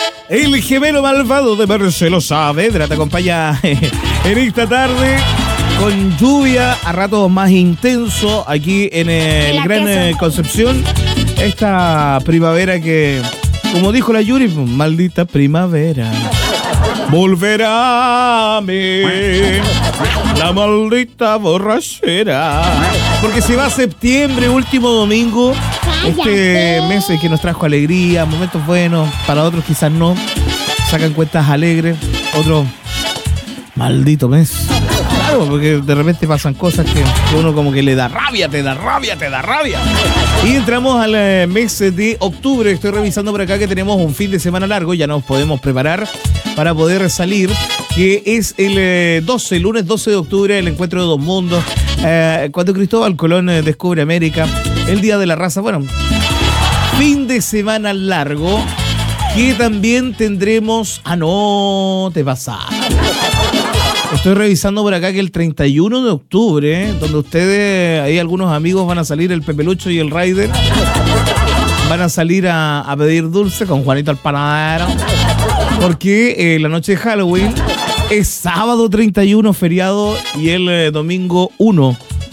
El gemelo malvado de Marcelo Saavedra te acompaña en esta tarde con lluvia, a ratos más intenso aquí en el Gran Concepción. Esta primavera que, como dijo la Yuri, maldita primavera. Volverá a mí la maldita borrachera. Porque se va septiembre, último domingo. Este mes que nos trajo alegría, momentos buenos, para otros quizás no. Sacan cuentas alegres, otro maldito mes. Claro, porque de repente pasan cosas que uno como que le da rabia, te da rabia. Y entramos al mes de octubre. Estoy revisando por acá que tenemos un fin de semana largo, ya nos podemos preparar para poder salir, que es el lunes 12 de octubre, el encuentro de dos mundos, cuando Cristóbal Colón descubre América, el Día de la Raza. Bueno, fin de semana largo, que también tendremos... no te pasa. Estoy revisando por acá que el 31 de octubre, donde ustedes, ahí algunos amigos van a salir, el Pepelucho y el Raider, van a salir a pedir dulce con Juanito el Panadero, porque la noche de Halloween es sábado 31, feriado, y el domingo 1.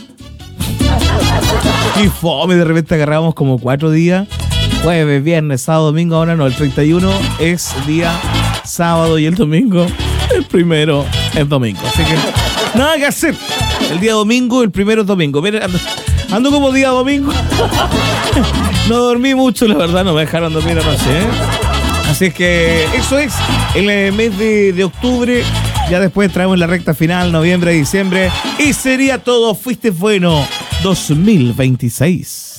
Qué fome, de repente agarramos como 4 días, jueves, viernes, sábado, domingo. Ahora no, el 31 es día sábado y el domingo, el primero es domingo. Así que nada que hacer. El día domingo, el primero es domingo. Miren, ando como día domingo. No dormí mucho, la verdad, no me dejaron dormir anoche, ¿eh? Así es que eso es el mes de octubre. Ya después traemos la recta final, noviembre, diciembre. Y sería todo. Fuiste bueno 2026.